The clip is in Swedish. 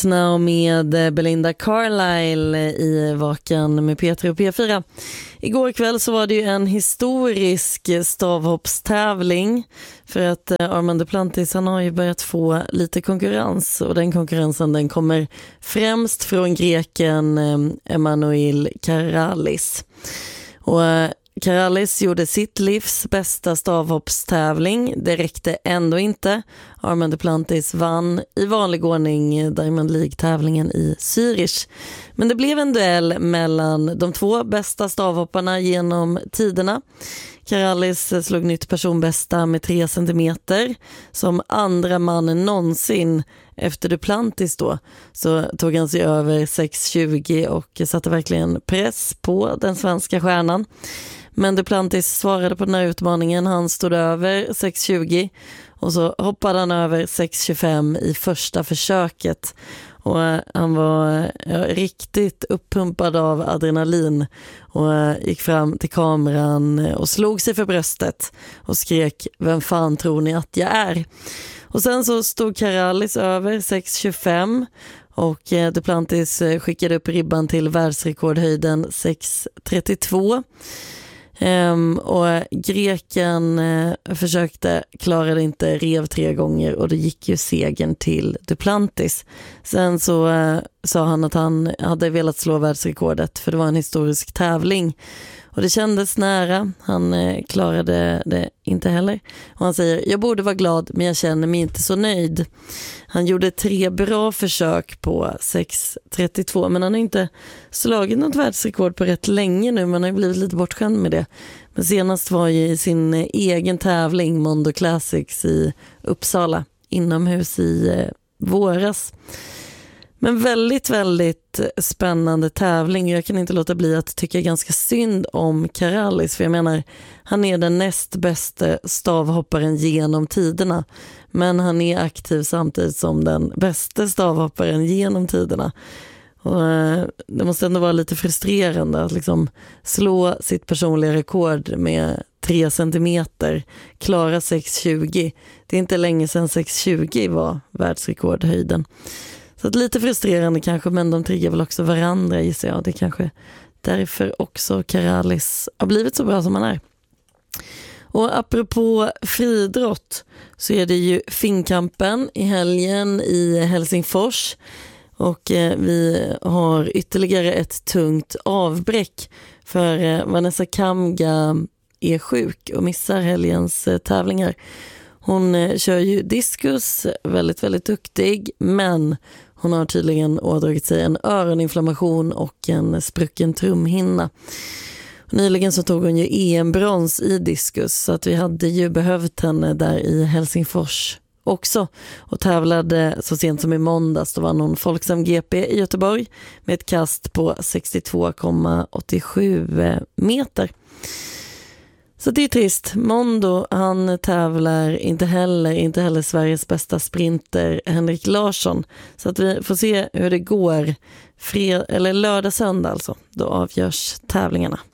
Kids Now med Belinda Carlisle i Vakan med P3 och P4. Igår kväll så var det ju en historisk stavhoppstävling för att Armand Duplantis, han har ju börjat få lite konkurrens, och den konkurrensen den kommer främst från greken Emanuil Karalis. Och Karalis gjorde sitt livs bästa stavhoppstävling. Det räckte ändå inte. Armand Duplantis vann i vanlig ordning Diamond League-tävlingen i Zürich. Men det blev en duell mellan de två bästa stavhopparna genom tiderna. Karalis slog nytt personbästa med 3 centimeter. Som andra man någonsin efter Duplantis då, så tog han sig över 6,20 och satte verkligen press på den svenska stjärnan. Men Duplantis svarade på den här utmaningen. Han stod över 6,20 och så hoppade han över 6,25 i första försöket. Och han var riktigt uppumpad av adrenalin och gick fram till kameran och slog sig för bröstet och skrek: "Vem fan tror ni att jag är?" Och sen så stod Karalis över 6,25 och Duplantis skickade upp ribban till världsrekordhöjden 6,32. Och greken försökte, klarade inte, rev 3 gånger och det gick ju segern till Duplantis. Sen så sa han att han hade velat slå världsrekordet för det var en historisk tävling. Och det kändes nära. Han klarade det inte heller. Och han säger: "Jag borde vara glad men jag känner mig inte så nöjd." Han gjorde 3 bra försök på 6,32 men han har inte slagit något världsrekord på rätt länge nu. Man har ju blivit lite bortskämd med det. Men senast var ju i sin egen tävling Mondo Classics i Uppsala inomhus i våras. Men väldigt, väldigt spännande tävling. Jag kan inte låta bli att tycka ganska synd om Karalis. För jag menar, han är den näst bästa stavhopparen genom tiderna. Men han är aktiv samtidigt som den bästa stavhopparen genom tiderna. Och det måste ändå vara lite frustrerande att liksom slå sitt personliga rekord med 3 centimeter, klara 6,20. Det är inte länge sedan 6,20 var världsrekordhöjden. Så att lite frustrerande kanske, men de triggar väl också varandra, gissar jag. Det är kanske därför också Karalis har blivit så bra som han är. Och apropå friidrott så är det ju Finnkampen i helgen i Helsingfors. Och vi har ytterligare ett tungt avbräck för Vanessa Kamga är sjuk och missar helgens tävlingar. Hon kör ju diskus, väldigt, väldigt duktig, men hon har tydligen ådragit sig en öroninflammation och en sprucken trumhinna. Nyligen så tog hon ju EM-brons i diskus, så att vi hade ju behövt henne där i Helsingfors också. Och tävlade så sent som i måndags, då vann hon Folksam GP i Göteborg med ett kast på 62,87 meter. Så det är trist. Mondo, han tävlar inte heller Sveriges bästa sprinter Henrik Larsson. Så att vi får se hur det går lördag, söndag alltså. Då avgörs tävlingarna.